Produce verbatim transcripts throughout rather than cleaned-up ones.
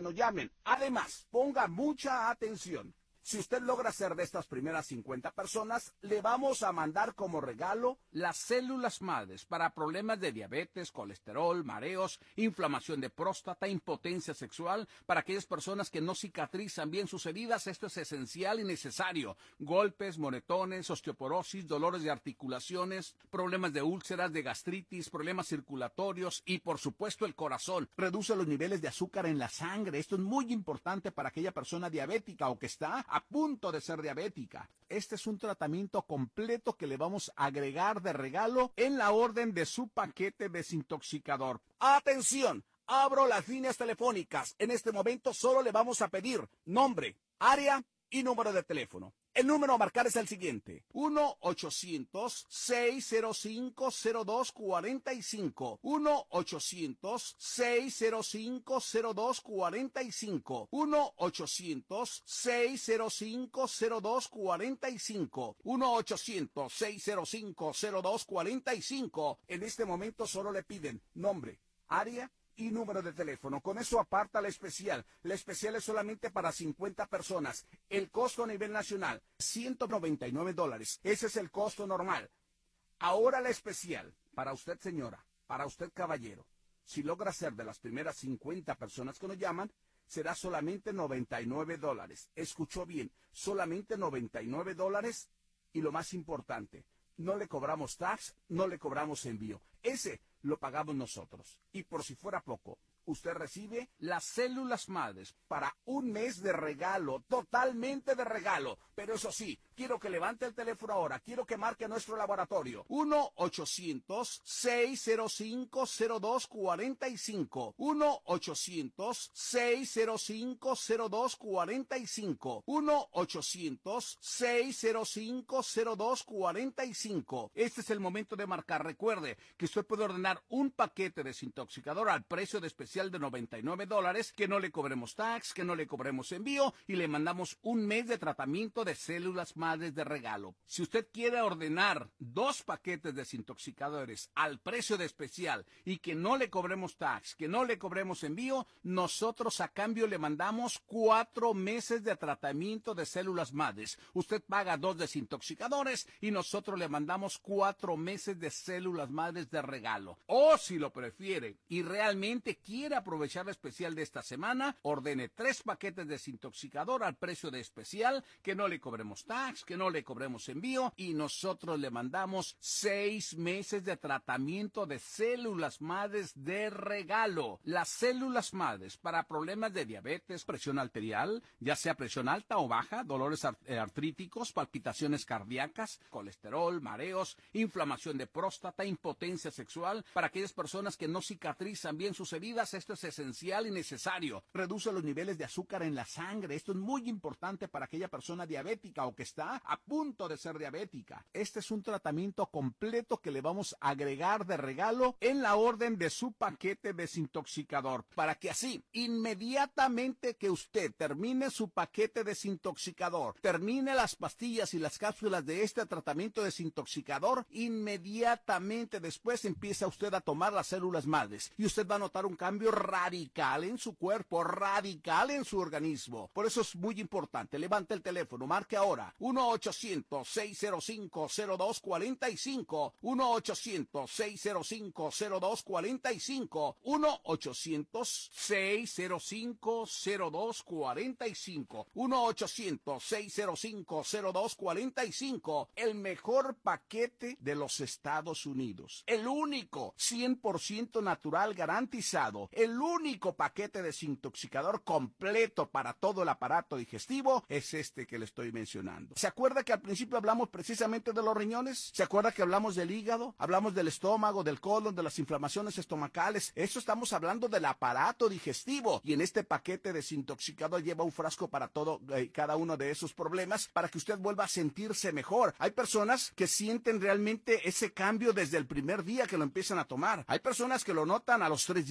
nos llamen. Además, ponga mucha atención. Si usted logra ser de estas primeras cincuenta personas, le vamos a mandar como regalo las células madres para problemas de diabetes, colesterol, mareos, inflamación de próstata, impotencia sexual, para aquellas personas que no cicatrizan bien sus heridas. Esto es esencial y necesario. Golpes, moretones, osteoporosis, dolores de articulaciones, problemas de úlceras, de gastritis, problemas circulatorios y, por supuesto, el corazón. Reduce los niveles de azúcar en la sangre. Esto es muy importante para aquella persona diabética o que está a punto de ser diabética. Este es un tratamiento completo que le vamos a agregar de regalo en la orden de su paquete desintoxicador. ¡Atención! Abro las líneas telefónicas. En este momento solo le vamos a pedir nombre, área y número de teléfono. El número a marcar es el siguiente: uno ochocientos, seis cero cinco, cero dos cuatro cinco, uno ochocientos, seis cero cinco, cero dos cuatro cinco, uno ochocientos, seis cero cinco, cero dos cuatro cinco, uno ochocientos, seis cero cinco, cero dos cuatro cinco. En este momento solo le piden nombre, área y número de teléfono. Con eso aparta la especial. La especial es solamente para cincuenta personas. El costo a nivel nacional, ciento noventa y nueve dólares. Ese es el costo normal. Ahora la especial, para usted señora, para usted caballero, si logra ser de las primeras cincuenta personas que nos llaman, será solamente noventa y nueve dólares. Escuchó bien, solamente noventa y nueve dólares. Y lo más importante, no le cobramos tax, no le cobramos envío. Ese lo pagamos nosotros. Y por si fuera poco, usted recibe las células madres para un mes de regalo, totalmente de regalo. Pero eso sí, quiero que levante el teléfono ahora, quiero que marque nuestro laboratorio. uno ochocientos, seis cero cinco, cero dos cuatro cinco, uno ochocientos, seis cero cinco, cero dos cuatro cinco, uno ochocientos, seis cero cinco, cero dos cuatro cinco. Este es el momento de marcar. Recuerde que usted puede ordenar un paquete desintoxicador al precio de especial de noventa y nueve dólares, que no le cobremos tax, que no le cobremos envío y le mandamos un mes de tratamiento de células madres de regalo. Si usted quiere ordenar dos paquetes desintoxicadores al precio de especial y que no le cobremos tax, que no le cobremos envío, nosotros a cambio le mandamos cuatro meses de tratamiento de células madres. Usted paga dos desintoxicadores y nosotros le mandamos cuatro meses de células madres de regalo. O si lo prefiere y realmente quiere aprovechar la especial de esta semana, ordene tres paquetes de desintoxicador al precio de especial, que no le cobremos tax, que no le cobremos envío y nosotros le mandamos seis meses de tratamiento de células madres de regalo. Las células madres para problemas de diabetes, presión arterial, ya sea presión alta o baja, dolores artríticos, palpitaciones cardíacas, colesterol, mareos, inflamación de próstata, impotencia sexual, para aquellas personas que no cicatrizan bien sus heridas. Esto es esencial y necesario. Reduce los niveles de azúcar en la sangre. Esto es muy importante para aquella persona diabética o que está a punto de ser diabética. Este es un tratamiento completo que le vamos a agregar de regalo en la orden de su paquete desintoxicador, para que así, inmediatamente que usted termine su paquete desintoxicador, termine las pastillas y las cápsulas de este tratamiento desintoxicador, inmediatamente después empieza usted a tomar las células madres y usted va a notar un cambio radical en su cuerpo, radical en su organismo. Por eso es muy importante. Levante el teléfono, marque ahora uno ochocientos, seis cero cinco, cero dos cuatro cinco, uno ochocientos, seis cero cinco, cero dos cuatro cinco, uno ochocientos, seis cero cinco, cero dos cuatro cinco, uno ochocientos, seis cero cinco, cero dos cuatro cinco. El mejor paquete de los Estados Unidos. El único cien por ciento natural garantizado. El único paquete desintoxicador completo para todo el aparato digestivo es este que le estoy mencionando. ¿Se acuerda que al principio hablamos precisamente de los riñones? ¿Se acuerda que hablamos del hígado? Hablamos del estómago, del colon, de las inflamaciones estomacales. Eso estamos hablando del aparato digestivo. Y en este paquete desintoxicador lleva un frasco para todo, eh, cada uno de esos problemas, para que usted vuelva a sentirse mejor. Hay personas que sienten realmente ese cambio desde el primer día que lo empiezan a tomar. Hay personas que lo notan a los tres días, a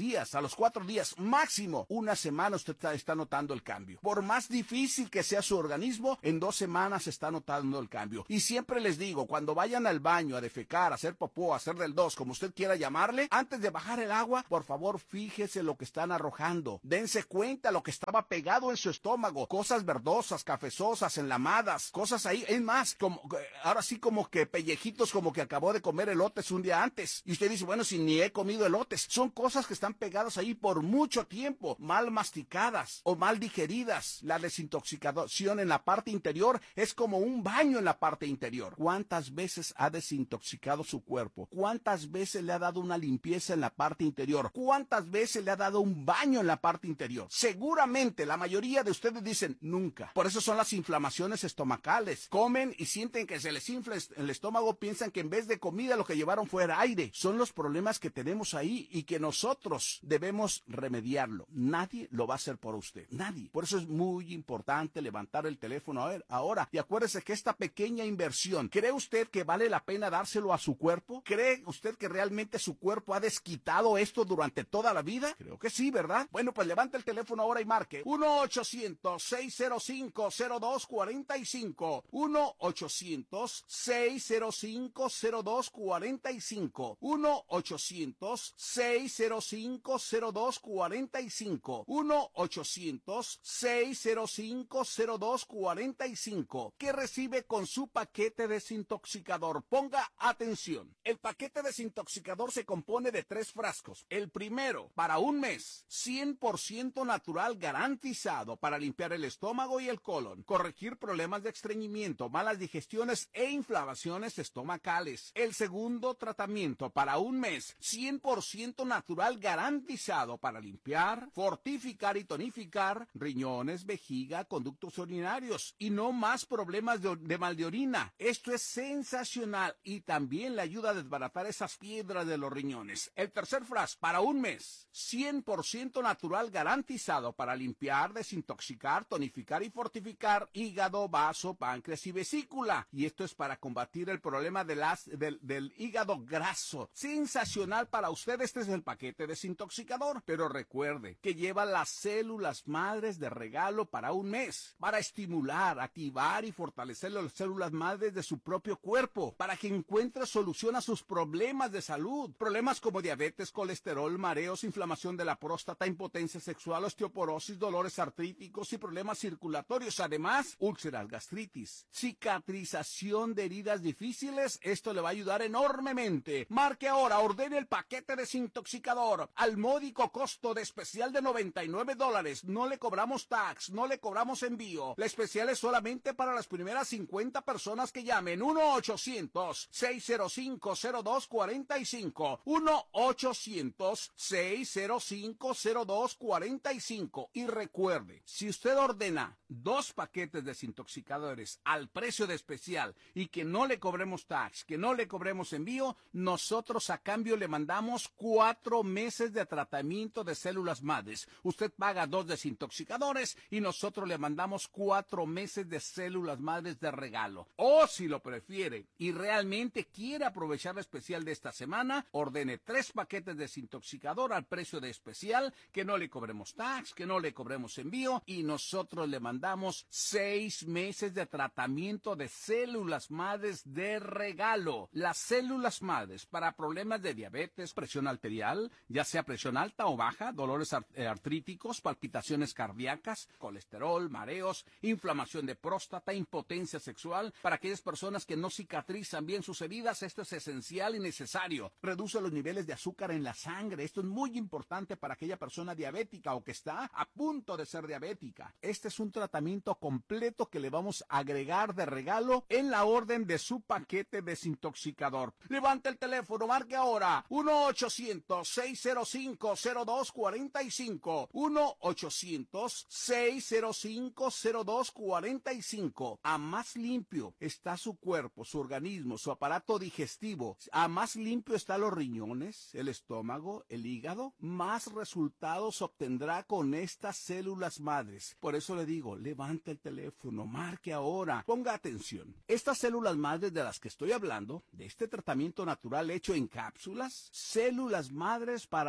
los cuatro días, máximo una semana, usted está, está notando el cambio. Por más difícil que sea su organismo, en dos semanas está notando el cambio. Y siempre les digo, cuando vayan al baño a defecar, a hacer popó, a hacer del dos, como usted quiera llamarle, antes de bajar el agua, por favor, fíjese lo que están arrojando. Dense cuenta lo que estaba pegado en su estómago, cosas verdosas, cafezosas, enlamadas, cosas ahí. Es más, como, ahora sí como que pellejitos, como que acabó de comer elotes un día antes. Y usted dice, bueno, si ni he comido elotes. Son cosas que están pegadas ahí por mucho tiempo, mal masticadas o mal digeridas. La desintoxicación en la parte interior es como un baño en la parte interior. ¿Cuántas veces ha desintoxicado su cuerpo? ¿Cuántas veces le ha dado una limpieza en la parte interior? ¿Cuántas veces le ha dado un baño en la parte interior? Seguramente la mayoría de ustedes dicen nunca. Por eso son las inflamaciones estomacales. Comen y sienten que se les infla el estómago, piensan que en vez de comida lo que llevaron fue aire. Son los problemas que tenemos ahí y que nosotros debemos remediarlo. Nadie lo va a hacer por usted. Nadie. Por eso es muy importante levantar el teléfono a ver, ahora. Y acuérdese que esta pequeña inversión, ¿cree usted que vale la pena dárselo a su cuerpo? ¿Cree usted que realmente su cuerpo ha desquitado esto durante toda la vida? Creo que sí, ¿verdad? Bueno, pues levante el teléfono ahora y marque uno ochocientos, seis cero cinco, cero dos cuatro cinco. uno ochocientos, seis cero cinco, cero dos cuatro cinco. uno ochocientos, seis cero cinco, cero dos cuatro cinco. uno ochocientos, seis cero cinco, cero dos cuatro cinco. ¿Qué recibe con su paquete desintoxicador? Ponga atención. El paquete desintoxicador se compone de tres frascos. El primero, para un mes, cien por ciento natural garantizado para limpiar el estómago y el colon, corregir problemas de estreñimiento, malas digestiones e inflamaciones estomacales. El segundo tratamiento, para un mes, cien por ciento natural garantizado para limpiar, fortificar y tonificar riñones, vejiga, conductos urinarios y no más problemas de, de mal de orina. Esto es sensacional y también le ayuda a desbaratar esas piedras de los riñones. El tercer frasco, para un mes, cien por ciento natural garantizado para limpiar, desintoxicar, tonificar y fortificar hígado, vaso, páncreas y vesícula. Y esto es para combatir el problema de las, del, del hígado graso. Sensacional para usted, este es el paquete desintoxicador. Pero recuerde que lleva las células madres de regalo para un mes, para estimular, activar y fortalecer las células madres de su propio cuerpo, para que encuentre solución a sus problemas de salud. Problemas como diabetes, colesterol, mareos, inflamación de la próstata, impotencia sexual, osteoporosis, dolores artríticos y problemas circulatorios. Además, úlceras, gastritis, cicatrización de heridas difíciles. Esto le va a ayudar enormemente. Marque ahora, ordene el paquete desintoxicador al módico costo de especial de noventa y nueve dólares. No le cobramos tax, no le cobramos envío. La especial es solamente para las primeras cincuenta personas que llamen. uno ochocientos, seis cero cinco, cero dos cuatro cinco. uno ochocientos, seis cero cinco, cero dos cuatro cinco. Y recuerde, si usted ordena dos paquetes desintoxicadores al precio de especial y que no le cobremos tax, que no le cobremos envío, nosotros a cambio le mandamos cuatro meses de tratamiento de células madres. Usted paga dos desintoxicadores y nosotros le mandamos cuatro meses de células madres de regalo. O si lo prefiere y realmente quiere aprovechar la especial de esta semana, ordene tres paquetes de desintoxicador al precio de especial, que no le cobremos tax, que no le cobremos envío y nosotros le mandamos seis meses de tratamiento de células madres de regalo. Las células madres para problemas de diabetes, presión arterial, ya sea presión alta o baja, dolores artríticos, palpitaciones cardíacas, colesterol, mareos, inflamación de próstata, impotencia sexual. Para aquellas personas que no cicatrizan bien sus heridas, esto es esencial y necesario. Reduce los niveles de azúcar en la sangre. Esto es muy importante para aquella persona diabética o que está a punto de ser diabética. Este es un tratamiento completo que le vamos a agregar de regalo en la orden de su paquete desintoxicador. Levante el teléfono, marque ahora uno ochocientos, seis cero cinco, cero dos cuatro cinco. uno ochocientos, seis cero cinco, cero dos cuatro cinco. A más limpio está su cuerpo, su organismo, su aparato digestivo, a más limpio están los riñones, el estómago, el hígado, más resultados obtendrá con estas células madres. Por eso le digo, levante el teléfono, marque ahora, ponga atención. Estas células madres de las que estoy hablando, de este tratamiento natural hecho en cápsulas, células madres para los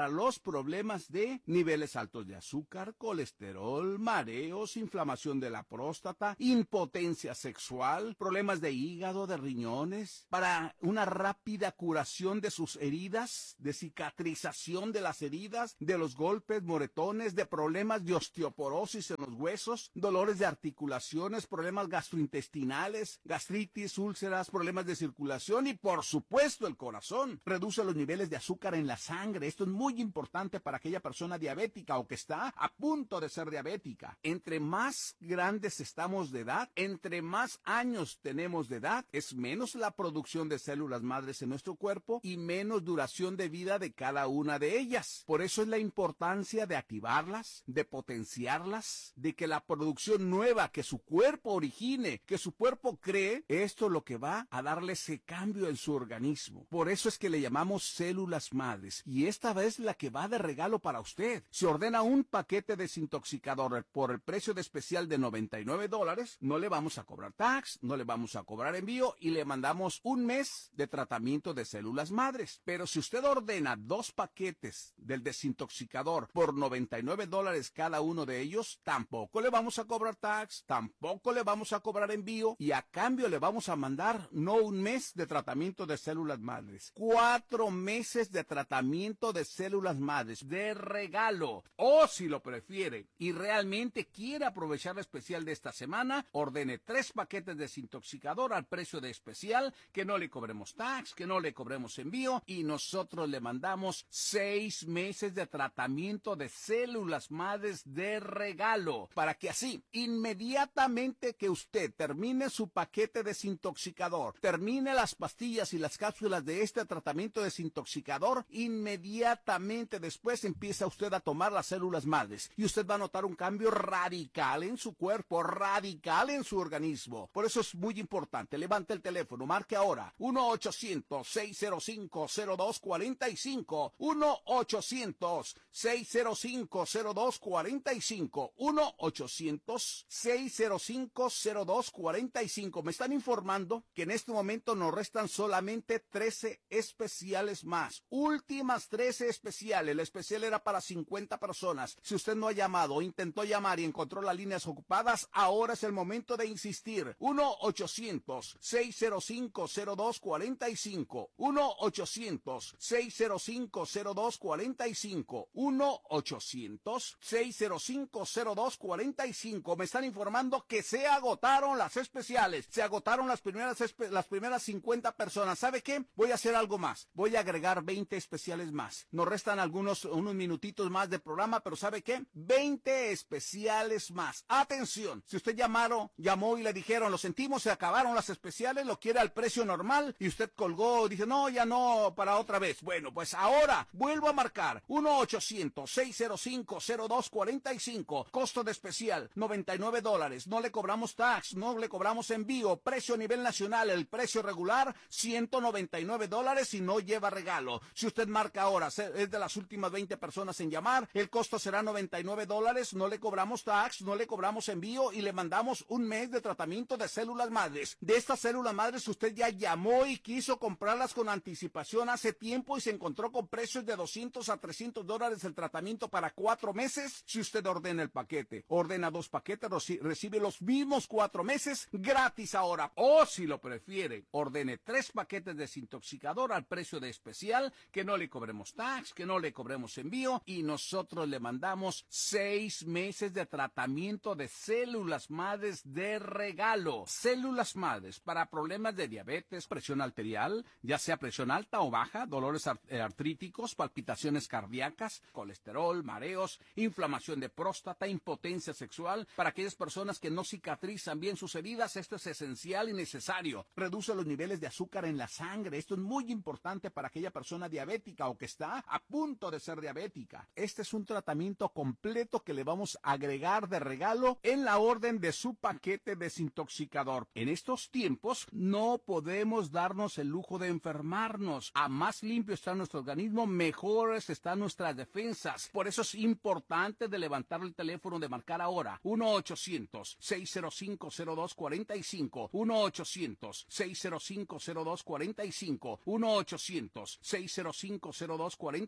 problemas de niveles altos de azúcar, colesterol, mareos, inflamación de la próstata, impotencia sexual, problemas de hígado, de riñones, para una rápida curación de sus heridas, de cicatrización de las heridas, de los golpes, moretones, de problemas de osteoporosis en los huesos, dolores de articulaciones, problemas gastrointestinales, gastritis, úlceras, problemas de circulación y por supuesto el corazón. Reduce los niveles de azúcar en la sangre. Esto es muy importante para aquella persona diabética o que está a punto de ser diabética. Entre más grandes estamos de edad, entre más años tenemos de edad, es menos la producción de células madres en nuestro cuerpo y menos duración de vida de cada una de ellas. Por eso es la importancia de activarlas, de potenciarlas, de que la producción nueva que su cuerpo origine, que su cuerpo cree, esto es lo que va a darle ese cambio en su organismo. Por eso es que le llamamos células madres y esta vez la que va de regalo para usted. Si ordena un paquete desintoxicador por el precio de especial de noventa y nueve dólares, no le vamos a cobrar tax, no le vamos a cobrar envío y le mandamos un mes de tratamiento de células madres. Pero si usted ordena dos paquetes del desintoxicador por noventa y nueve dólares cada uno de ellos, tampoco le vamos a cobrar tax, tampoco le vamos a cobrar envío y a cambio le vamos a mandar no un mes de tratamiento de células madres, cuatro meses de tratamiento de células madres de regalo. O si lo prefiere y realmente quiere aprovechar el especial de esta semana, ordene tres paquetes de desintoxicador al precio de especial, que no le cobremos tax, que no le cobremos envío y nosotros le mandamos seis meses de tratamiento de células madres de regalo, para que así, inmediatamente que usted termine su paquete desintoxicador, termine las pastillas y las cápsulas de este tratamiento desintoxicador, inmediatamente después empieza usted a tomar las células madres y usted va a notar un cambio radical en su cuerpo, radical en su organismo. Por eso es muy importante, levante el teléfono, marque ahora uno ochocientos, seis cero cinco, cero dos cuatro cinco, uno ochocientos, seis cero cinco, cero dos cuatro cinco, uno ochocientos, seis cero cinco, cero dos cuatro cinco. Me están informando que en este momento nos restan solamente trece especiales más. Últimas trece especiales. El especial era para cincuenta personas. Si usted no ha llamado o intentó llamar y encontró las líneas ocupadas, ahora es el momento de insistir. uno ochocientos, seis cero cinco, cero dos cuatro cinco. uno ochocientos, seis cero cinco, cero dos cuatro cinco. uno ochocientos, seis cero cinco, cero dos cuatro cinco. Me están informando que se agotaron las especiales. Se agotaron las primeras, las primeras cincuenta personas. ¿Sabe qué? Voy a hacer algo más. Voy a agregar veinte especiales más. Nos restan algunos, unos minutitos más de programa, pero ¿sabe qué? veinte especiales más. Atención, si usted llamaron, llamó y le dijeron, lo sentimos, se acabaron las especiales, lo quiere al precio normal, y usted colgó y dice, no, ya no, para otra vez. Bueno, pues ahora vuelvo a marcar uno ochocientos, seis cero cinco, cero dos cuatro cinco. Costo de especial, noventa y nueve dólares. No le cobramos tax, no le cobramos envío. Precio a nivel nacional, el precio regular, ciento noventa y nueve dólares y no lleva regalo. Si usted marca ahora, es de las últimas veinte personas en llamar, el costo será noventa y nueve dólares, no le cobramos tax, no le cobramos envío y le mandamos un mes de tratamiento de células madres. De estas células madres usted ya llamó y quiso comprarlas con anticipación hace tiempo y se encontró con precios de doscientos a trescientos dólares el tratamiento para cuatro meses. Si usted ordena el paquete, ordena dos paquetes, recibe los mismos cuatro meses gratis ahora. O si lo prefiere, ordene tres paquetes de desintoxicador al precio de especial, que no le cobremos tax, que no le cobremos envío y nosotros le mandamos seis meses de tratamiento de células madres de regalo. Células madres para problemas de diabetes, presión arterial, ya sea presión alta o baja, dolores artríticos, palpitaciones cardíacas, colesterol, mareos, inflamación de próstata, impotencia sexual. Para aquellas personas que no cicatrizan bien sus heridas, esto es esencial y necesario. Reduce los niveles de azúcar en la sangre. Esto es muy importante para aquella persona diabética o que está a punto de ser diabética. Este es un tratamiento completo que le vamos a agregar de regalo en la orden de su paquete desintoxicador. En estos tiempos no podemos darnos el lujo de enfermarnos. A más limpio está nuestro organismo, mejores están nuestras defensas. Por eso es importante de levantar el teléfono, de marcar ahora uno ochocientos, seis cero cinco, cero dos cuatro cinco, uno ochocientos, seis cero cinco, cero dos cuatro cinco, uno ochocientos, seis cero cinco, cero dos cuatro cinco.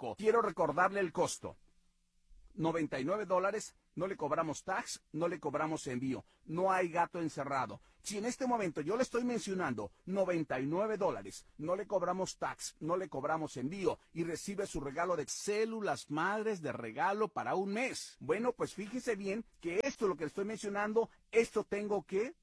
cinco. Quiero recordarle el costo. noventa y nueve dólares, no le cobramos tax, no le cobramos envío, no hay gato encerrado. Si en este momento yo le estoy mencionando noventa y nueve dólares, no le cobramos tax, no le cobramos envío y recibe su regalo de células madres de regalo para un mes. Bueno, pues fíjese bien que esto, lo que le estoy mencionando, esto tengo que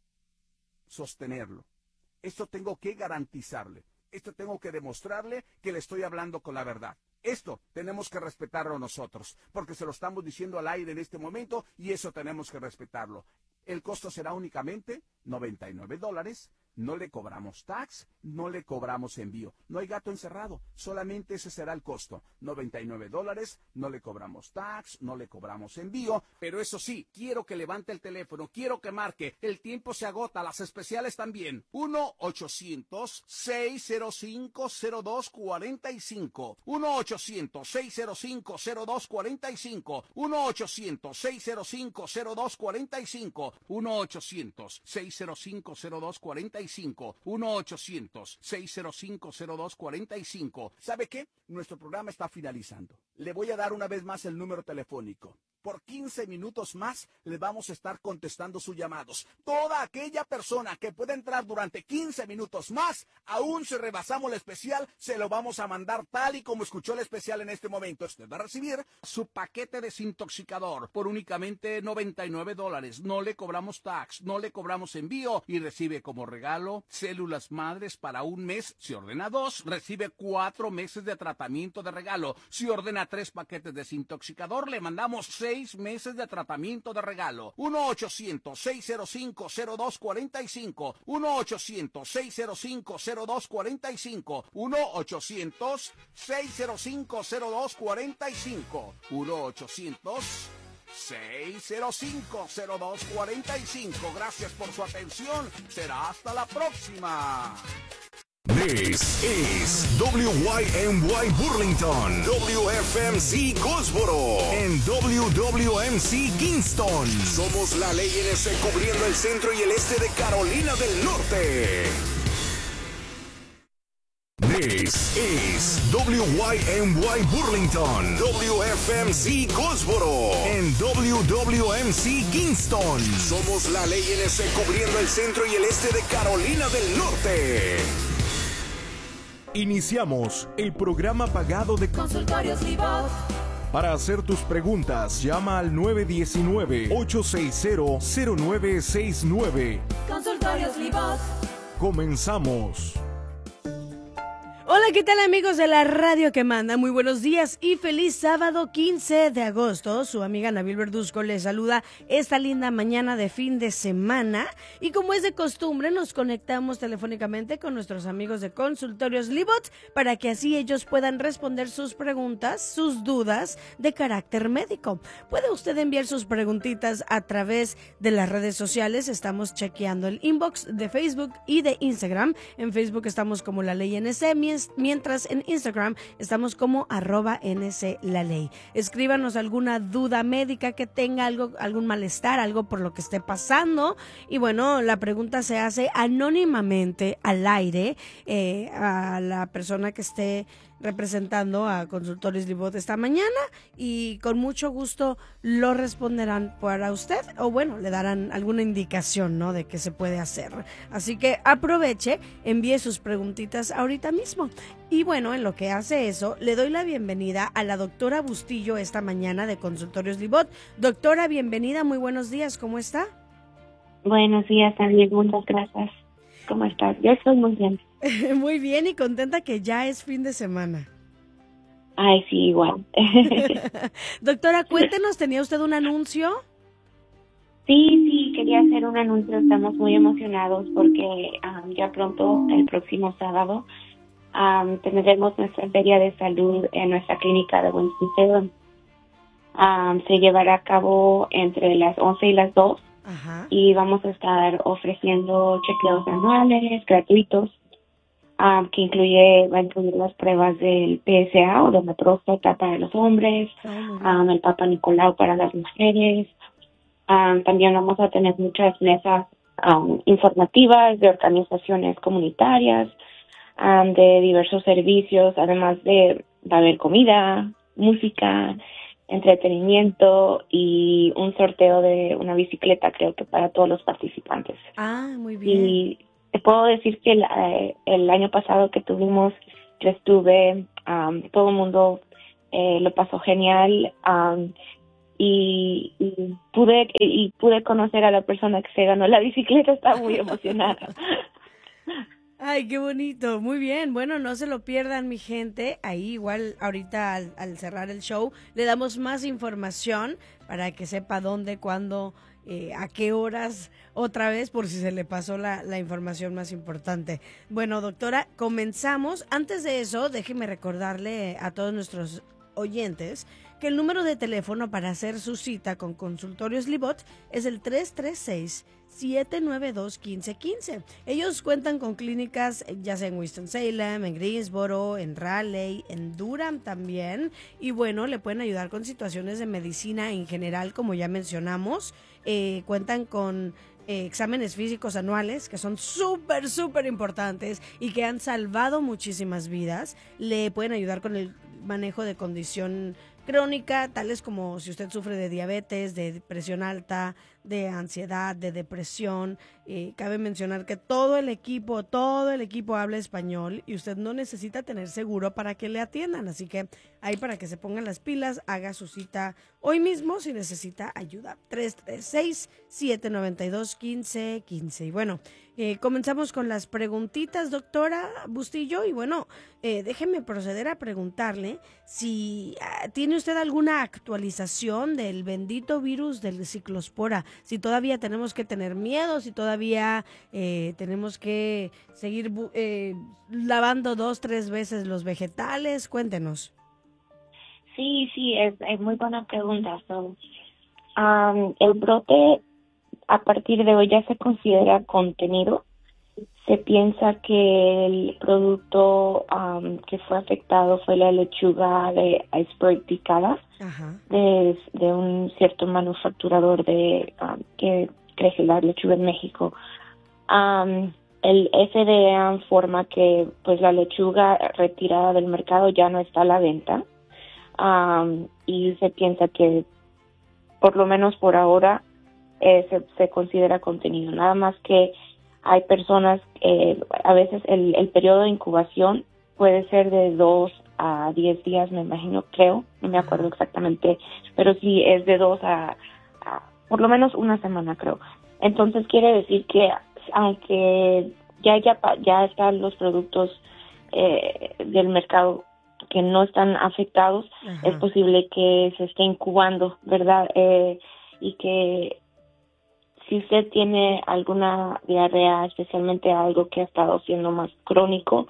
sostenerlo. Esto tengo que garantizarle. Esto tengo que demostrarle que le estoy hablando con la verdad. Esto tenemos que respetarlo nosotros, porque se lo estamos diciendo al aire en este momento y eso tenemos que respetarlo. El costo será únicamente noventa y nueve dólares, no le cobramos tax, no le cobramos envío. No hay gato encerrado, solamente ese será el costo. noventa y nueve dólares, no le cobramos tax, no le cobramos envío. Pero eso sí, quiero que levante el teléfono, quiero que marque. El tiempo se agota, las especiales también. uno ochocientos, seis cero cinco, cero dos cuatro cinco. uno ochocientos, seis cero cinco, cero dos cuatro cinco. uno ochocientos, seis cero cinco, cero dos cuatro cinco. uno ochocientos, seis cero cinco, cero dos cuatro cinco. uno ochocientos, seis cero cinco, cero dos cuatro cinco. ¿Sabe qué? Nuestro programa está finalizando. Le voy a dar una vez más el número telefónico. Por quince minutos más le vamos a estar contestando sus llamados. Toda aquella persona que pueda entrar durante quince minutos más, aún si rebasamos el especial, se lo vamos a mandar tal y como escuchó el especial en este momento. Usted va a recibir su paquete desintoxicador por únicamente noventa y nueve dólares. No le cobramos tax, no le cobramos envío y recibe como regalo células madres para un mes. Si ordena dos, recibe cuatro meses de tratamiento de regalo. Si ordena tres paquetes desintoxicador, le mandamos seis meses de tratamiento de regalo. uno ochocientos, seis cero cinco, cero dos cuatro cinco. uno ochocientos, seis cero cinco, cero dos cuatro cinco. uno ochocientos, seis cero cinco, cero dos cuatro cinco. uno ochocientos, seis cero cinco, cero dos cuatro cinco. Gracias por su atención. Será hasta la próxima. This is W Y M Y Burlington, W F M C Goldsboro, and W W M C Kingston. Somos la ley N S cubriendo el centro y el este de Carolina del Norte. This is W Y M Y Burlington, W F M C Goldsboro, and W W M C Kingston. Somos la ley N S cubriendo el centro y el este de Carolina del Norte. Iniciamos el programa pagado de Consultorios Libot. Para hacer tus preguntas, llama al nueve uno nueve, ocho seis cero, cero nueve seis nueve. Consultorios Libot. Comenzamos. Hola, ¿qué tal amigos de la radio que manda? Muy buenos días y feliz sábado quince de agosto. Su amiga Nabil Verduzco les saluda esta linda mañana de fin de semana. Y como es de costumbre, nos conectamos telefónicamente con nuestros amigos de Consultorios Libot para que así ellos puedan responder sus preguntas, sus dudas de carácter médico. Puede usted enviar sus preguntitas a través de las redes sociales. Estamos chequeando el inbox de Facebook y de Instagram. En Facebook estamos como La Ley N C, mientras en Instagram estamos como arroba N C La Ley. Escríbanos alguna duda médica que tenga, algo, algún malestar, algo por lo que esté pasando. Y bueno, la pregunta se hace anónimamente al aire eh, a la persona que esté representando a Consultorios Libot esta mañana y con mucho gusto lo responderán para usted o bueno, le darán alguna indicación, ¿no?, de qué se puede hacer. Así que aproveche, envíe sus preguntitas ahorita mismo. Y bueno, en lo que hace eso, le doy la bienvenida a la doctora Bustillo esta mañana de Consultorios Libot. Doctora, bienvenida, muy buenos días, ¿cómo está? Buenos días también, muchas gracias. ¿Cómo estás? Yo estoy muy bien. Muy bien y contenta que ya es fin de semana. Ay, sí, igual. Doctora, cuéntenos, ¿tenía usted un anuncio? Sí, sí, quería hacer un anuncio. Estamos muy emocionados porque um, ya pronto, el próximo sábado, um, tendremos nuestra feria de salud en nuestra clínica de Winston-Salem. Um, se llevará a cabo entre las once y las dos. Ajá. Y vamos a estar ofreciendo chequeos anuales gratuitos um, que incluye va a incluir las pruebas del P S A o de la próstata para los hombres, oh, um, el Papa Nicolau para las mujeres. Um, también vamos a tener muchas mesas um, informativas de organizaciones comunitarias, um, de diversos servicios, además de va a haber comida, música, entretenimiento y un sorteo de una bicicleta, creo que para todos los participantes. Ah, muy bien. Y te puedo decir que el, eh, el año pasado que tuvimos, yo estuve, um, todo el mundo eh, lo pasó genial, um, y, y pude y pude conocer a la persona que se ganó la bicicleta. Estaba muy emocionada. Ay, qué bonito, muy bien. Bueno, no se lo pierdan, mi gente. Ahí igual ahorita al, al cerrar el show le damos más información para que sepa dónde, cuándo, eh, a qué horas, otra vez, por si se le pasó la, la información más importante. Bueno, doctora, comenzamos. Antes de eso, déjeme recordarle a todos nuestros oyentes que el número de teléfono para hacer su cita con Consultorios Libot es el tres tres seis, siete nueve dos, uno cinco uno cinco. Ellos cuentan con clínicas ya sea en Winston-Salem, en Greensboro, en Raleigh, en Durham también, y bueno, le pueden ayudar con situaciones de medicina en general, como ya mencionamos. Eh, cuentan con Eh, exámenes físicos anuales que son súper, súper importantes y que han salvado muchísimas vidas. Le pueden ayudar con el manejo de condición crónica, tales como si usted sufre de diabetes, de presión alta, de ansiedad, de depresión. Eh, cabe mencionar que todo el equipo, todo el equipo habla español y usted no necesita tener seguro para que le atiendan. Así que ahí para que se pongan las pilas, haga su cita hoy mismo si necesita ayuda. tres tres seis, siete nueve dos, uno cinco uno cinco. Y bueno, eh, comenzamos con las preguntitas, doctora Bustillo. Y bueno, eh, déjeme proceder a preguntarle si uh, tiene usted alguna actualización del bendito virus del ciclospora, si todavía tenemos que tener miedo, si todavía eh, tenemos que seguir eh, lavando dos, tres veces los vegetales. Cuéntenos. Sí, sí, es, es muy buena pregunta. So, um, el brote a partir de hoy ya se considera contenido. Se piensa que el producto um, que fue afectado fue la lechuga de iceberg picada, de, de un cierto manufacturador de um, que crece la lechuga en México. Um, el F D A informa que pues la lechuga retirada del mercado ya no está a la venta, um, y se piensa que por lo menos por ahora eh, se, se considera contenido. Nada más que hay personas, eh, a veces el, el periodo de incubación puede ser de dos a diez días, me imagino, creo, no me acuerdo exactamente, pero sí es de dos a, a por lo menos una semana, creo. Entonces quiere decir que aunque ya ya, ya están los productos eh, del mercado que no están afectados, Ajá. es posible que se esté incubando, ¿verdad? Eh, y que si usted tiene alguna diarrea, especialmente algo que ha estado siendo más crónico,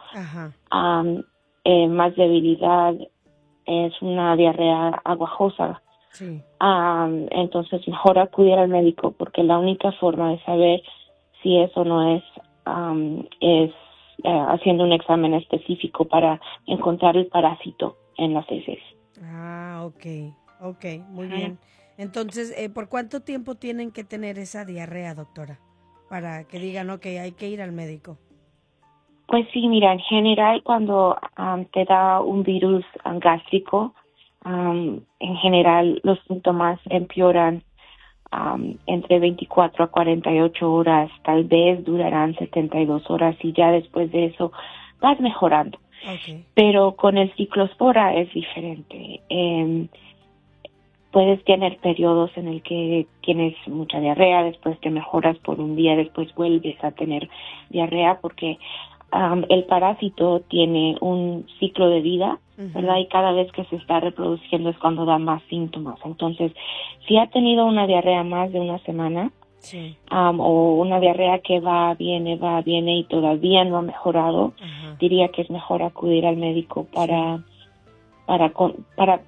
um, eh, más debilidad, es una diarrea aguajosa, sí. um, entonces mejor acudir al médico, porque la única forma de saber si eso no es, um, es uh, haciendo un examen específico para encontrar el parásito en las heces. Ah, ok, ok, muy uh-huh. bien. Entonces, eh, ¿por cuánto tiempo tienen que tener esa diarrea, doctora? Para que digan, ok, hay que ir al médico. Pues sí, mira, en general cuando um, te da un virus um, gástrico, um, en general los síntomas empeoran um, entre veinticuatro a cuarenta y ocho horas, tal vez durarán setenta y dos horas y ya después de eso vas mejorando. Okay. Pero con el ciclospora es diferente. Eh, Puedes tener periodos en el que tienes mucha diarrea, después te mejoras por un día, después vuelves a tener diarrea porque um, el parásito tiene un ciclo de vida, uh-huh. ¿verdad? Y cada vez que se está reproduciendo es cuando da más síntomas. Entonces, si ha tenido una diarrea más de una semana, sí. um, o una diarrea que va, viene, va, viene y todavía no ha mejorado, uh-huh. diría que es mejor acudir al médico para, sí. para, para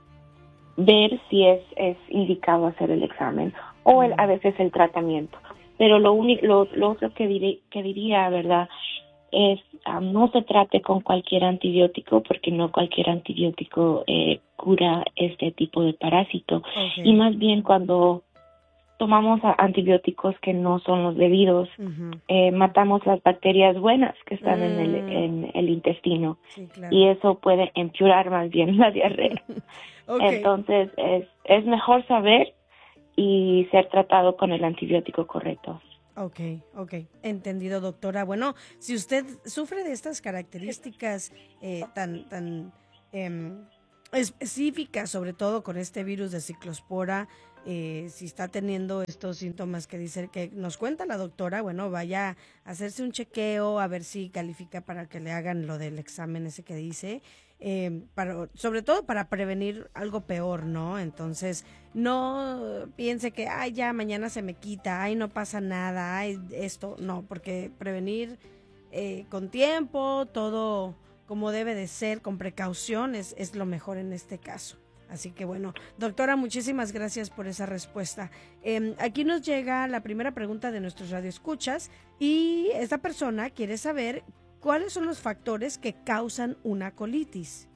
ver si es, es indicado hacer el examen o el, a veces el tratamiento. Pero lo único, lo, lo otro que, diré, que diría, ¿verdad?, es um, no se trate con cualquier antibiótico porque no cualquier antibiótico eh, cura este tipo de parásito. Okay. Y más bien cuando tomamos antibióticos que no son los debidos, uh-huh. eh, matamos las bacterias buenas que están mm. en, el, en el intestino, sí, claro. y eso puede empeorar más bien la diarrea. Okay. Entonces es, es mejor saber y ser tratado con el antibiótico correcto. Ok, ok, entendido, doctora. Bueno, si usted sufre de estas características eh, tan, tan eh, específicas, sobre todo con este virus de ciclospora, eh, si está teniendo estos síntomas que dice que nos cuenta la doctora, bueno, vaya a hacerse un chequeo a ver si califica para que le hagan lo del examen ese que dice. Eh, para, sobre todo para prevenir algo peor, ¿no? Entonces, no piense que, ay, ya mañana se me quita, ay, no pasa nada, ay, esto, no, porque prevenir eh, con tiempo, todo como debe de ser, con precaución, es, es lo mejor en este caso. Así que bueno, doctora, muchísimas gracias por esa respuesta. Eh, aquí nos llega la primera pregunta de nuestros radioescuchas y esta persona quiere saber ¿cuáles son los factores que causan una colitis?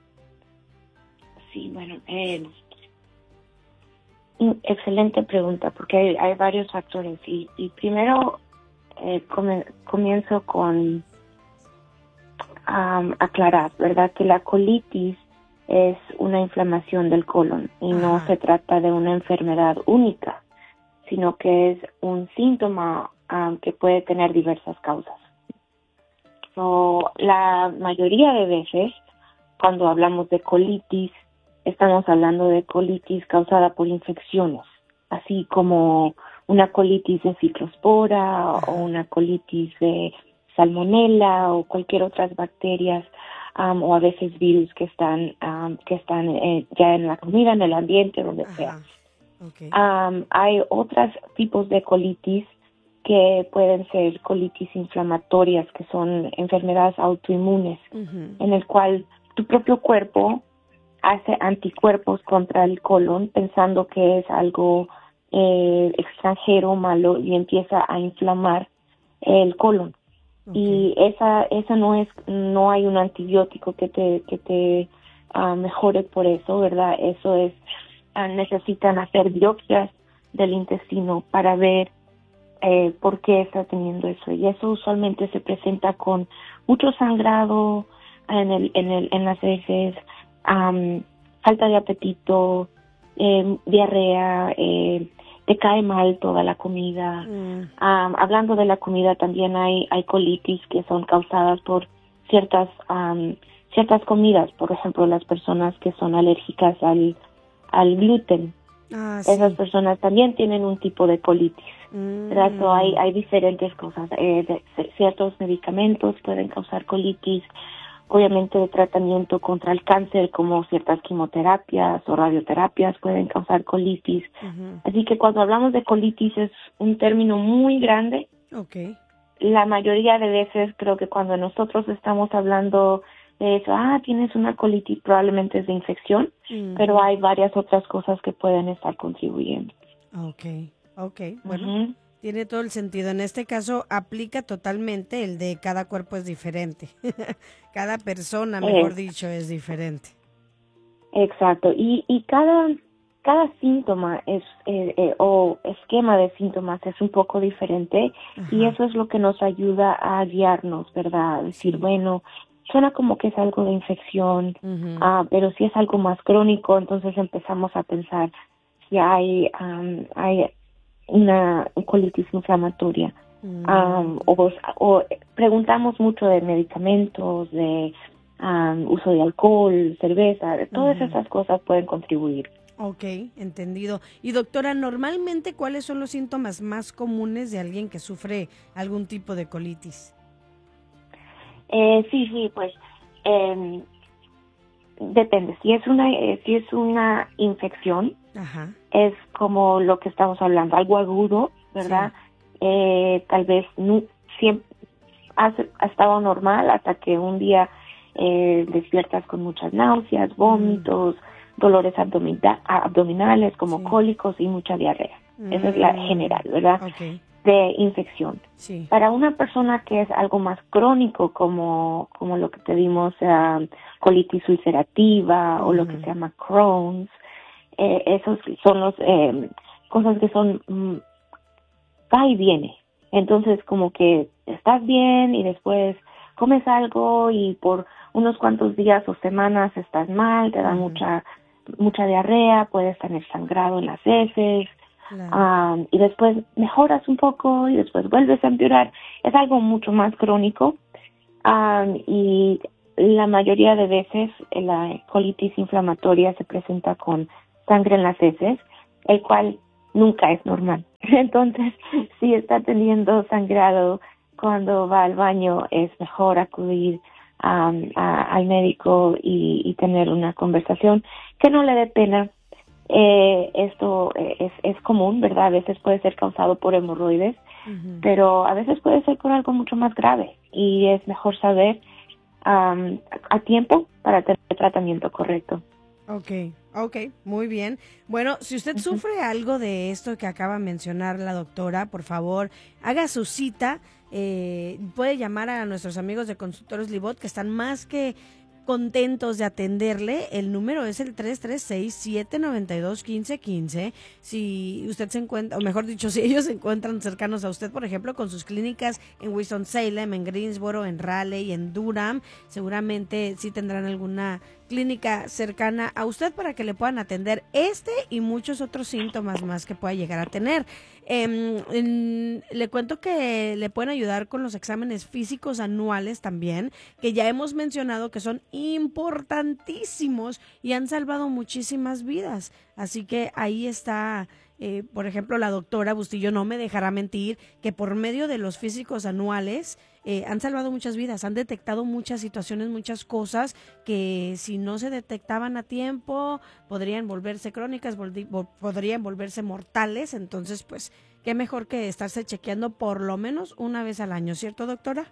Sí, bueno, eh, excelente pregunta, porque hay, hay varios factores. Y, y primero eh, come, comienzo con um, aclarar, ¿verdad? Que la colitis es una inflamación del colon y Ajá. no se trata de una enfermedad única, sino que es un síntoma um, que puede tener diversas causas. So, la mayoría de veces, cuando hablamos de colitis, estamos hablando de colitis causada por infecciones, así como una colitis de ciclospora o una colitis de salmonela o cualquier otras bacterias um, o a veces virus que están um, que están eh, ya en la comida, en el ambiente, donde Ajá. sea. Okay. Um, hay otros tipos de colitis que pueden ser colitis inflamatorias, que son enfermedades autoinmunes, uh-huh. en el cual tu propio cuerpo hace anticuerpos contra el colon pensando que es algo eh, extranjero, malo, y empieza a inflamar el colon. Okay. Y esa esa no es no hay un antibiótico que te que te uh, mejore por eso, ¿verdad? Eso es uh, necesitan hacer biopsias del intestino para ver Eh, por qué está teniendo eso, y eso usualmente se presenta con mucho sangrado en el en el en las heces, um, falta de apetito, eh, diarrea, eh, te cae mal toda la comida. Mm. Um, hablando de la comida, también hay hay colitis que son causadas por ciertas um, ciertas comidas, por ejemplo, las personas que son alérgicas al al gluten. Ah, sí. Esas personas también tienen un tipo de colitis. Mm. ¿Verdad? So, hay, hay diferentes cosas. Eh, de, de, ciertos medicamentos pueden causar colitis. Obviamente, el tratamiento contra el cáncer, como ciertas quimioterapias o radioterapias, pueden causar colitis. Uh-huh. Así que cuando hablamos de colitis es un término muy grande. Okay. La mayoría de veces creo que cuando nosotros estamos hablando de eso, ah, tienes una colitis, probablemente es de infección, uh-huh. pero hay varias otras cosas que pueden estar contribuyendo. Okay, okay, bueno, uh-huh. tiene todo el sentido. En este caso aplica totalmente el de cada cuerpo es diferente, cada persona, mejor es. dicho, es diferente. Exacto, y y cada cada síntoma es eh, eh, o esquema de síntomas es un poco diferente. Ajá. Y eso es lo que nos ayuda a guiarnos, ¿verdad? A decir, sí. bueno, suena como que es algo de infección, uh-huh. uh, pero si es algo más crónico, entonces empezamos a pensar si hay um, hay una colitis inflamatoria. Uh-huh. um, o, o preguntamos mucho de medicamentos, de um, uso de alcohol, cerveza, todas uh-huh. esas cosas pueden contribuir. Ok, entendido. Y doctora, normalmente, ¿cuáles son los síntomas más comunes de alguien que sufre algún tipo de colitis? Eh, sí, sí, pues eh, depende. Si es una eh, si es una infección, Ajá. es como lo que estamos hablando, algo agudo, ¿verdad? Sí. Eh, tal vez no, siempre ha, ha estado normal hasta que un día eh, despiertas con muchas náuseas, vómitos, mm. dolores abdomina- abdominales como sí. cólicos y mucha diarrea. Mm. Esa es la general, ¿verdad? Okay. De infección. Sí. Para una persona que es algo más crónico, como como lo que te dimos, uh, colitis ulcerativa uh-huh. o lo que se llama Crohn's, eh, esos son los eh, cosas que son mm, va y viene. Entonces como que estás bien y después comes algo y por unos cuantos días o semanas estás mal, te da uh-huh. mucha mucha diarrea, puedes tener sangrado en las heces, claro. um, y después mejoras un poco y después vuelves a empeorar. Es algo mucho más crónico, um, y la mayoría de veces la colitis inflamatoria se presenta con sangre en las heces, el cual nunca es normal. Entonces, si está teniendo sangrado cuando va al baño, es mejor acudir Um, a, al médico y, y tener una conversación que no le dé pena. Eh, esto es, es común, ¿verdad? A veces puede ser causado por hemorroides, uh-huh. pero a veces puede ser por algo mucho más grave y es mejor saber um, a tiempo para tener el tratamiento correcto. Okay, okay, muy bien. Bueno, si usted uh-huh. sufre algo de esto que acaba de mencionar la doctora, por favor, haga su cita. Eh, puede llamar a nuestros amigos de Consultorios Libot, que están más que contentos de atenderle. El número es el tres tres seis, siete nueve dos, uno cinco uno cinco. Si usted se encuentra, o mejor dicho, si ellos se encuentran cercanos a usted, por ejemplo, con sus clínicas en Winston-Salem, en Greensboro, en Raleigh, en Durham, seguramente sí tendrán alguna clínica cercana a usted para que le puedan atender este y muchos otros síntomas más que pueda llegar a tener. Eh, en, le cuento que le pueden ayudar con los exámenes físicos anuales también, que ya hemos mencionado que son importantísimos y han salvado muchísimas vidas. Así que ahí está, eh, por ejemplo, la doctora Bustillo no me dejará mentir que por medio de los físicos anuales eh, han salvado muchas vidas, han detectado muchas situaciones, muchas cosas que si no se detectaban a tiempo podrían volverse crónicas, voldi- vol- podrían volverse mortales. Entonces, pues, qué mejor que estarse chequeando por lo menos una vez al año, ¿cierto, doctora?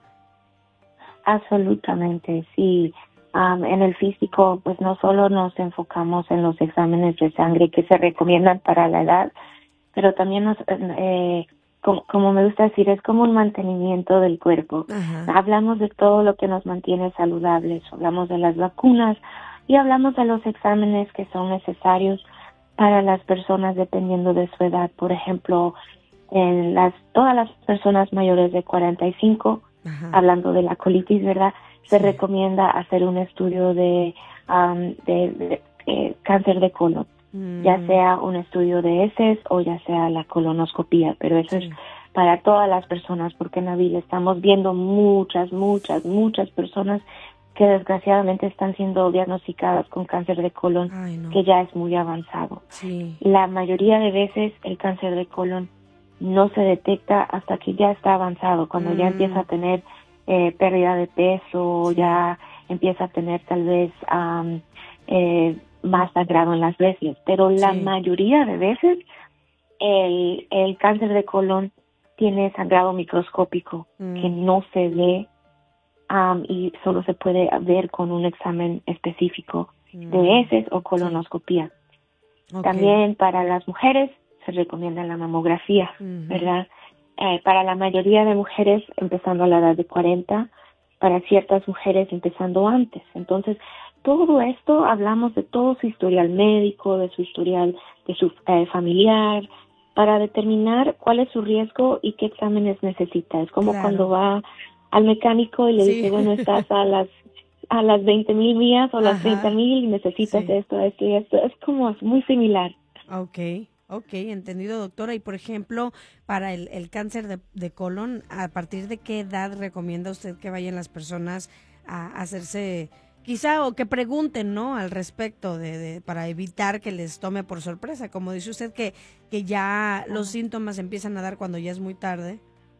Absolutamente, sí. Um, en el físico, pues no solo nos enfocamos en los exámenes de sangre que se recomiendan para la edad, pero también nos, eh, como, como me gusta decir, es como un mantenimiento del cuerpo. Ajá. Hablamos de todo lo que nos mantiene saludables, hablamos de las vacunas y hablamos de los exámenes que son necesarios para las personas dependiendo de su edad. Por ejemplo, en las todas las personas mayores de cuarenta y cinco, ajá. hablando de la colitis, ¿verdad? Se sí. recomienda hacer un estudio de, um, de, de eh, cáncer de colon, mm. ya sea un estudio de heces o ya sea la colonoscopía, pero eso sí. es para todas las personas, porque Nabil, estamos viendo muchas, muchas, muchas personas que desgraciadamente están siendo diagnosticadas con cáncer de colon, Ay, no. que ya es muy avanzado. Sí. La mayoría de veces el cáncer de colon no se detecta hasta que ya está avanzado, cuando mm. ya empieza a tener eh, pérdida de peso, sí. ya empieza a tener tal vez um, eh, más sangrado en las veces, pero la sí. mayoría de veces el, el cáncer de colon tiene sangrado microscópico mm. que no se ve um, y solo se puede ver con un examen específico mm. de heces o colonoscopía. Sí. Okay. También para las mujeres se recomienda la mamografía, mm. ¿verdad? Eh, para la mayoría de mujeres empezando a la edad de cuarenta, para ciertas mujeres empezando antes. Entonces, todo esto hablamos de todo su historial médico, de su historial de su eh, familiar, para determinar cuál es su riesgo y qué exámenes necesita. Es como claro. cuando va al mecánico y le sí. dice, bueno, estás a las a las veinte mil millas o a las treinta mil y necesitas sí. esto, esto y esto. Es como muy similar. Okay. Ok, entendido, doctora. Y, por ejemplo, para el, el cáncer de, de colon, ¿a partir de qué edad recomienda usted que vayan las personas a hacerse, quizá, o que pregunten, ¿no?, al respecto, de, de para evitar que les tome por sorpresa? Como dice usted, que, que ya los síntomas empiezan a dar cuando ya es muy tarde.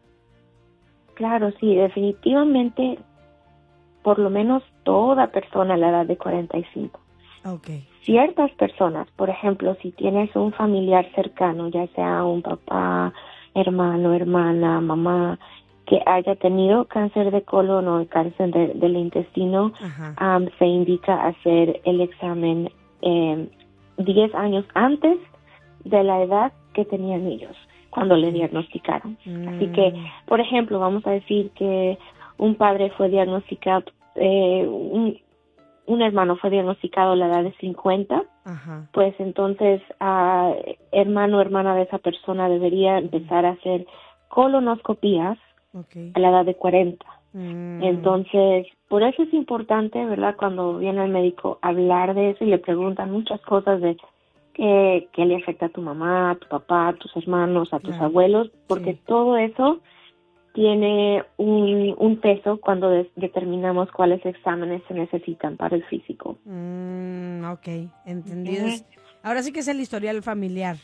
Claro, sí, definitivamente, por lo menos toda persona a la edad de cuarenta y cinco. Okay. Ciertas personas, por ejemplo, si tienes un familiar cercano, ya sea un papá, hermano, hermana, mamá, que haya tenido cáncer de colon o cáncer de, del intestino, um, se indica hacer el examen eh, diez años antes de la edad que tenían ellos cuando le diagnosticaron. Mm. Así que, por ejemplo, vamos a decir que un padre fue diagnosticado eh, un un hermano fue diagnosticado a la edad de cincuenta, Ajá. pues entonces uh, hermano o hermana de esa persona debería empezar a hacer colonoscopías Okay. a la edad de cuarenta. Mm. Entonces, por eso es importante, ¿verdad? Cuando viene el médico, hablar de eso y le preguntan muchas cosas de qué, qué le afecta a tu mamá, a tu papá, a tus hermanos, a tus Claro. abuelos, porque Sí. todo eso tiene un, un peso cuando de- determinamos cuáles exámenes se necesitan para el físico. Mm, ok, entendido. Ujú. Ahora sí que es el historial familiar.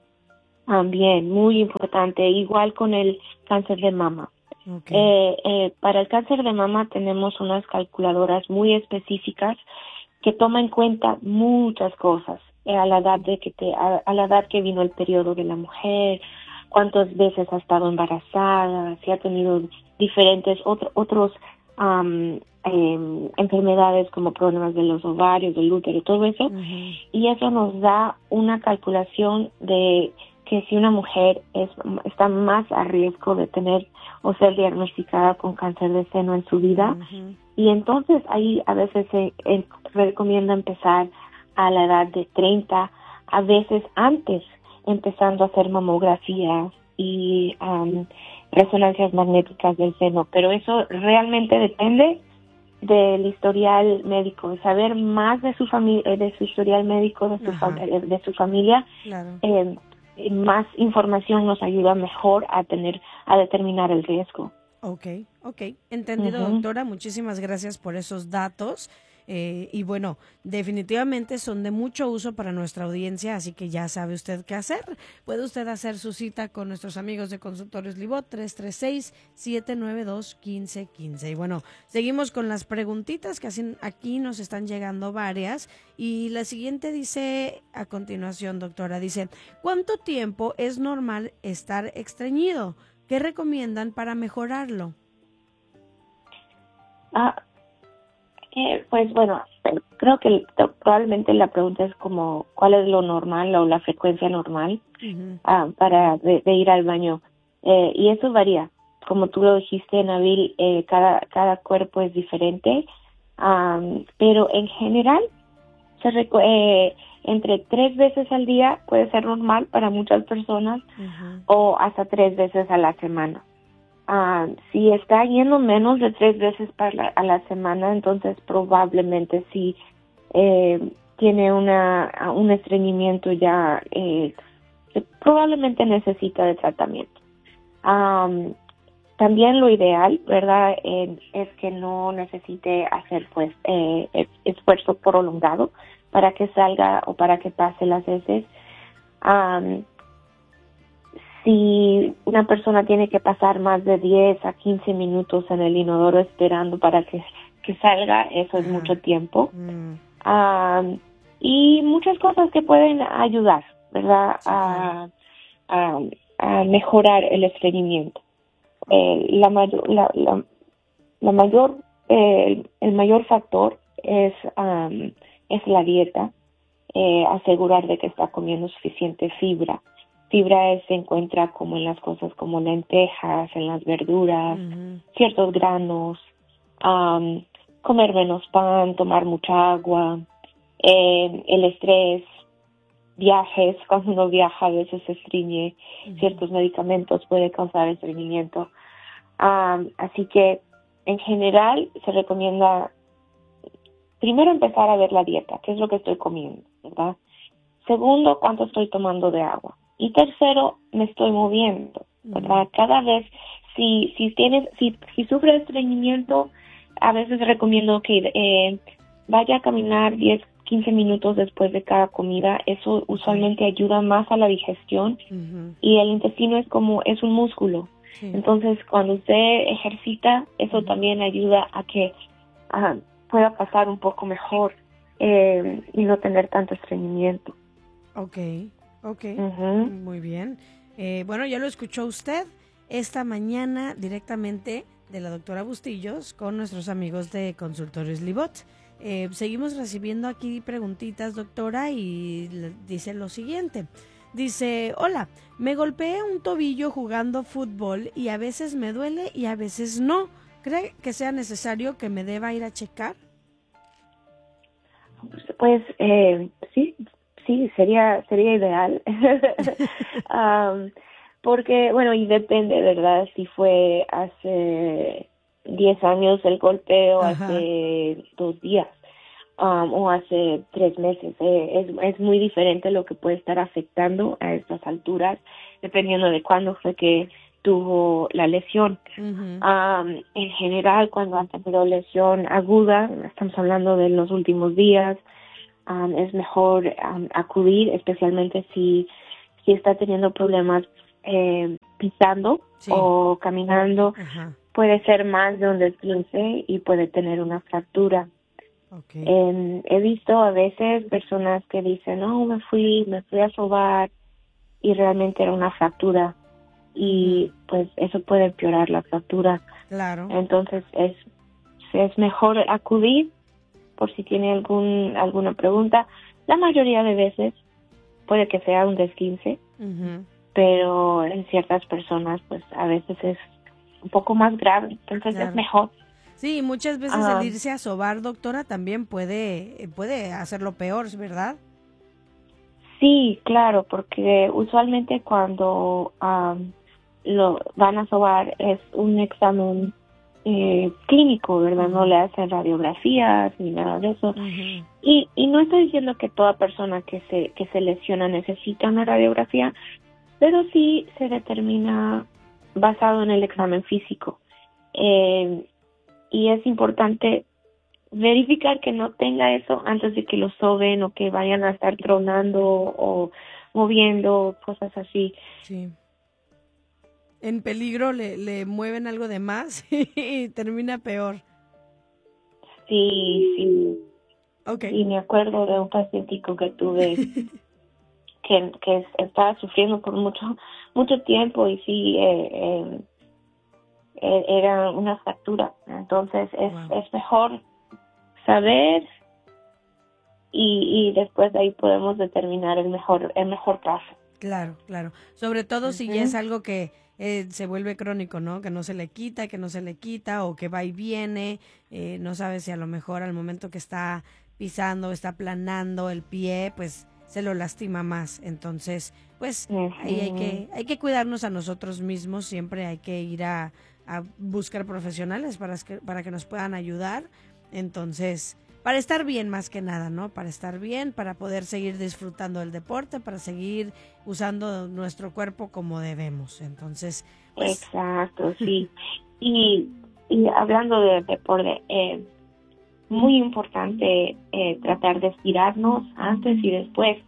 También, muy importante, igual con el cáncer de mama. Okay. Eh, eh, para el cáncer de mama tenemos unas calculadoras muy específicas que toman en cuenta muchas cosas, eh, a la edad de que te, a, a la edad que vino el periodo de la mujer, cuántas veces ha estado embarazada, si ha tenido diferentes otro, otros um, eh, enfermedades como problemas de los ovarios, del útero, todo eso, Uh-huh. y eso nos da una calculación de que si una mujer es, está más a riesgo de tener o ser diagnosticada con cáncer de seno en su vida, Uh-huh. y entonces ahí a veces se eh, recomienda empezar a la edad de treinta, a veces antes, empezando a hacer mamografías y um, resonancias magnéticas del seno, pero eso realmente depende del historial médico, de saber más de su familia, de su historial médico, de su, Ajá. fam- de su familia. Claro. Eh, más información nos ayuda mejor a tener, a determinar el riesgo. Ok, ok. Entendido, Ujú. doctora. Muchísimas gracias por esos datos. Eh, y bueno, definitivamente son de mucho uso para nuestra audiencia, así que ya sabe usted qué hacer. Puede usted hacer su cita con nuestros amigos de Consultorios Libot, tres tres seis, siete nueve dos, uno cinco uno cinco. Y bueno, seguimos con las preguntitas que así, aquí nos están llegando varias. Y la siguiente dice, a continuación, doctora, dice, ¿cuánto tiempo es normal estar estreñido? ¿Qué recomiendan para mejorarlo? Ah, eh, pues bueno, creo que el- probablemente la pregunta es como cuál es lo normal o la frecuencia normal Uh-huh. ah, para de, de ir al baño. Eh, y eso varía. Como tú lo dijiste, Nabil, eh, cada, cada cuerpo es diferente, am, pero en general se reco- eh, entre tres veces al día puede ser normal para muchas personas Uh-huh. o hasta tres veces a la semana. Ah, si está yendo menos de tres veces para la- a la semana, entonces probablemente sí eh, tiene una un estreñimiento ya eh, que probablemente necesita de tratamiento. Am, también lo ideal, ¿verdad?, eh, es que no necesite hacer pues eh, es- esfuerzo prolongado para que salga o para que pase las heces. Am, Si una persona tiene que pasar más de diez a quince minutos en el inodoro esperando para que, que salga, eso es Ajá. mucho tiempo. Mm, Ah, y muchas cosas que pueden ayudar, ¿verdad?, Sí, a, a, a mejorar el estreñimiento. Eh, la, mayor, la, la, la mayor, eh, el mayor factor es, um, es la dieta, eh, asegurar de que está comiendo suficiente fibra. Fibra es- se encuentra como en las cosas como lentejas, en las verduras, ujú. ciertos granos, am, comer menos pan, tomar mucha agua, eh, el estrés, viajes, cuando uno viaja a veces se estreñe, ciertos medicamentos pueden causar estreñimiento. Am, así que en general se recomienda primero empezar a ver la dieta, qué es lo que estoy comiendo, ¿verdad? Segundo, cuánto estoy tomando de agua. Y tercero, me estoy moviendo, ¿verdad? Cada vez, si si tienes, si, si sufre de estreñimiento, a veces recomiendo que eh, vaya a caminar diez, quince minutos después de cada comida. Eso usualmente ayuda más a la digestión Ujú. y el intestino es como, es un músculo. Sí. Entonces, cuando usted ejercita, eso Ujú. también ayuda a que ah, pueda pasar un poco mejor eh, y no tener tanto estreñimiento. Ok, ok, Ujú. muy bien. Eh, bueno, ya lo escuchó usted esta mañana directamente de la doctora Bustillos con nuestros amigos de Consultorios Libot. Eh, seguimos recibiendo aquí preguntitas, doctora, y le- dice lo siguiente. Dice, hola, me golpeé un tobillo jugando fútbol y a veces me duele y a veces no. ¿Cree que sea necesario que me deba ir a checar? Pues eh, sí, sí, sería sería ideal. um, porque, bueno, y depende, ¿verdad? Si fue hace diez años el golpe o Ajá. hace dos días um, o hace tres meses. Eh, es, es muy diferente lo que puede estar afectando a estas alturas, dependiendo de cuándo fue que tuvo la lesión. Uh-huh. Um, en general, cuando han tenido lesión aguda, estamos hablando de los últimos días, um, es mejor um, acudir, especialmente si, si está teniendo problemas eh, pisando Sí. o caminando. Ajá. Puede ser más de un desguince y puede tener una fractura. Okay. Eh, he visto a veces personas que dicen, no, me fui, me fui a sobar y realmente era una fractura. Y pues eso puede empeorar la fractura. Claro. Entonces es es mejor acudir por si tiene algún alguna pregunta. La mayoría de veces puede que sea un desquince, Uh-huh. pero en ciertas personas pues a veces es un poco más grave, entonces Claro. es mejor. Sí, muchas veces Ah. el irse a sobar, doctora, también puede, puede hacerlo peor, ¿verdad? Sí, claro, porque usualmente cuando um, lo van a sobar es un examen eh, clínico, ¿verdad? No le hacen radiografías ni nada de eso. Uh-huh. Y, y no estoy diciendo que toda persona que se que se lesiona necesita una radiografía, pero sí se determina basado en el examen físico. Eh, y es importante verificar que no tenga eso antes de que lo soben o que vayan a estar tronando o moviendo, cosas así. Sí. En peligro le, le mueven algo de más y termina peor. Sí, sí. Okay. Y me acuerdo de un pacientico que tuve que, que estaba sufriendo por mucho mucho tiempo y sí, eh, eh, eh, era una fractura. Entonces es, Wow. es mejor saber y, y después de ahí podemos determinar el mejor el mejor caso. Claro, claro. Sobre todo si ya es algo que eh, se vuelve crónico, ¿no? Que no se le quita, que no se le quita o que va y viene. Eh, no sabe si a lo mejor al momento que está pisando, está aplanando el pie, pues se lo lastima más. Entonces, pues Uh-huh. ahí hay que hay que cuidarnos a nosotros mismos. Siempre hay que ir a, a buscar profesionales para que, para que nos puedan ayudar. Entonces, para estar bien más que nada, ¿no? Para estar bien, para poder seguir disfrutando del deporte, para seguir usando nuestro cuerpo como debemos. Entonces, pues... Exacto, sí. y, y hablando de deporte, eh, muy importante eh, tratar de estirarnos antes y después.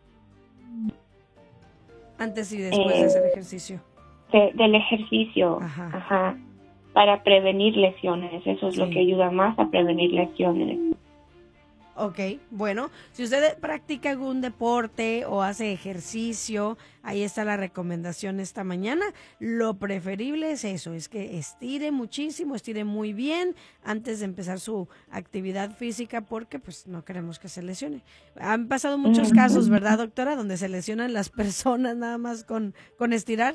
Antes y después eh, de hacer ejercicio. De, del ejercicio. Ajá. Ajá. Para prevenir lesiones. Eso es Sí. lo que ayuda más a prevenir lesiones. Ok, bueno, si usted practica algún deporte o hace ejercicio, ahí está la recomendación esta mañana. Lo preferible es eso, es que estire muchísimo, estire muy bien antes de empezar su actividad física porque pues no queremos que se lesione. Han pasado muchos casos, ¿verdad, doctora? Donde se lesionan las personas nada más con, con estirar.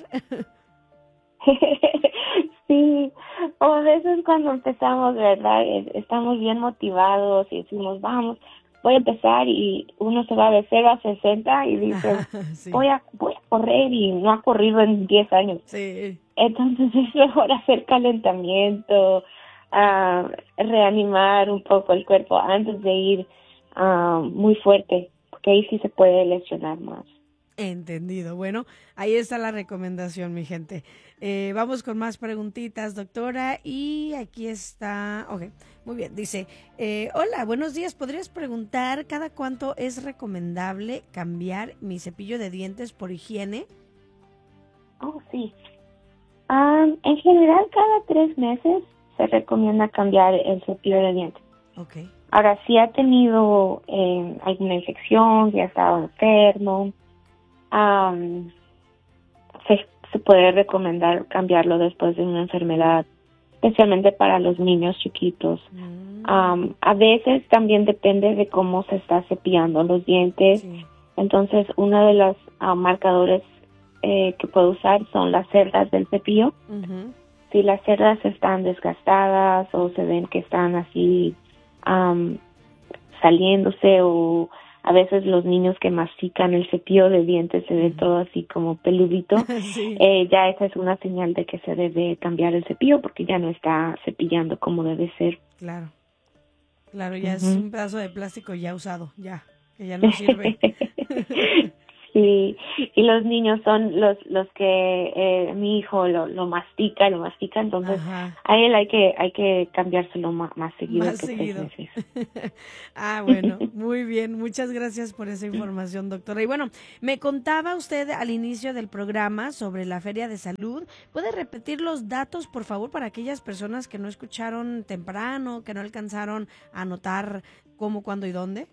Sí, o a veces cuando empezamos, ¿verdad? Estamos bien motivados y decimos, vamos, voy a empezar y uno se va de cero a sesenta y dice, Sí. voy a voy a correr y no ha corrido en diez años. Sí. Entonces es mejor hacer calentamiento, uh, reanimar un poco el cuerpo antes de ir uh, muy fuerte, porque ahí sí se puede lesionar más. Entendido. Bueno, ahí está la recomendación, mi gente. Eh, vamos con más preguntitas, doctora. Y aquí está. Ok, muy bien. Dice, eh, hola, buenos días. ¿Podrías preguntar cada cuánto es recomendable cambiar mi cepillo de dientes por higiene? Oh, sí. Um, en general, cada tres meses se recomienda cambiar el cepillo de dientes. Ok. Ahora, si ha tenido eh, alguna infección, si ha estado enfermo, Um, se, se puede recomendar cambiarlo después de una enfermedad, especialmente para los niños chiquitos. Mm. Um, a veces también depende de cómo se está cepillando los dientes. Sí. Entonces, uno de los uh, marcadores eh, que puede usar son las cerdas del cepillo. Uh-huh. Si las cerdas están desgastadas o se ven que están así um, saliéndose, o a veces los niños que mastican el cepillo de dientes se ve todo así como peludito, sí. eh, ya esa es una señal de que se debe cambiar el cepillo porque ya no está cepillando como debe ser. Claro, claro, ya uh-huh. es un pedazo de plástico ya usado, ya, que ya no sirve. Sí, y los niños son los los que eh, mi hijo lo, lo mastica, lo mastica, entonces Ajá. a él hay que hay que cambiárselo más, más seguido. Más que seguido. Ah, bueno, muy bien, muchas gracias por esa información, doctora. Y bueno, me contaba usted al inicio del programa sobre la Feria de Salud. ¿Puede repetir los datos, por favor, para aquellas personas que no escucharon temprano, que no alcanzaron a anotar cómo, cuándo y dónde?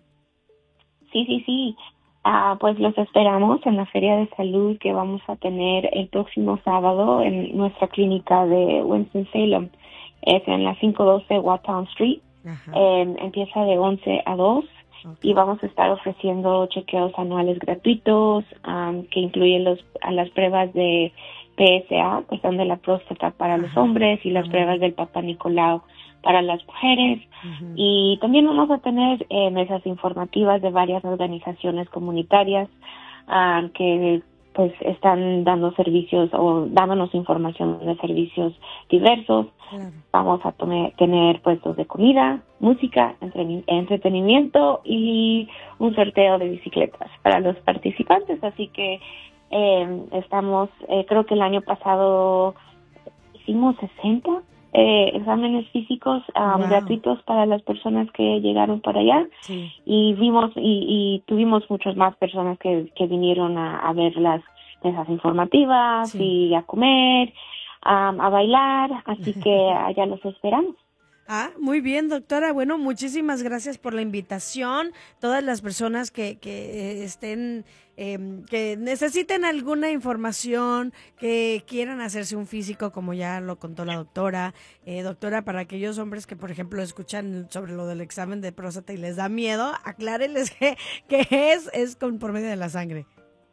Sí, sí, sí. Ah, pues los esperamos en la Feria de Salud que vamos a tener el próximo sábado en nuestra clínica de Winston-Salem. Es en la quinientos doce Watertown Street. Eh, empieza de once a dos okay. y vamos a estar ofreciendo chequeos anuales gratuitos um, que incluyen los, a las pruebas de P S A, que son de la próstata para Ajá. los hombres, y las Ajá. pruebas del Papá Nicolau para las mujeres. Uh-huh. Y también vamos a tener eh, mesas informativas de varias organizaciones comunitarias uh, que pues están dando servicios o dándonos información de servicios diversos. Claro. Vamos a tome, tener puestos de comida, música, entre, entretenimiento y un sorteo de bicicletas para los participantes. Así que eh, estamos, eh, creo que el año pasado hicimos sesenta Eh, exámenes físicos um, wow. gratuitos para las personas que llegaron para allá sí. y vimos y, y tuvimos muchas más personas que, que vinieron a, a ver las mesas informativas sí. y a comer, um, a bailar, así que allá los esperamos. Ah, muy bien, doctora. Bueno, muchísimas gracias por la invitación. Todas las personas que, que estén, eh, que necesiten alguna información, que quieran hacerse un físico, como ya lo contó la doctora. Eh, doctora, para aquellos hombres que, por ejemplo, escuchan sobre lo del examen de próstata y les da miedo, aclárenles que, que es, es con, por medio de la sangre.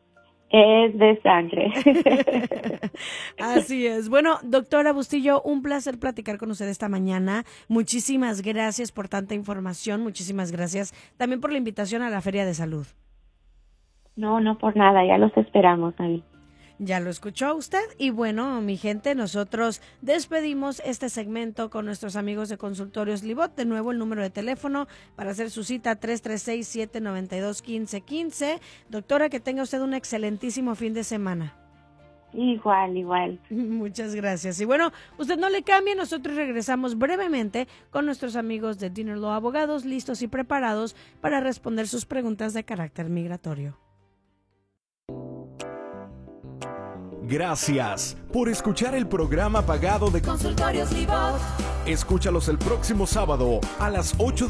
Es de sangre. Así es. Bueno, doctora Bustillo, un placer platicar con usted esta mañana. Muchísimas gracias por tanta información. Muchísimas gracias también por la invitación a la Feria de Salud. No, no por nada. Ya los esperamos, Navi. Ya lo escuchó usted. Y bueno, mi gente, nosotros despedimos este segmento con nuestros amigos de Consultorios Libot. De nuevo, el número de teléfono para hacer su cita tres tres seis, siete nueve dos, uno cinco uno cinco. Doctora, que tenga usted un excelentísimo fin de semana. Igual, igual. Muchas gracias. Y bueno, usted no le cambie, nosotros regresamos brevemente con nuestros amigos de Dinner Law Abogados, listos y preparados para responder sus preguntas de carácter migratorio. Gracias por escuchar el programa pagado de Consultorios Libot. Escúchalos el próximo sábado a las ocho de